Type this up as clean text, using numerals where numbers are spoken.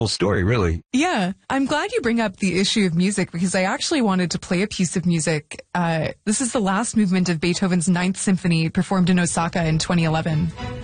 story, really. Yeah, I'm glad you bring up the issue of music because I actually wanted to play a piece of music. This is the last movement of Beethoven's Ninth Symphony performed in Osaka in 2011.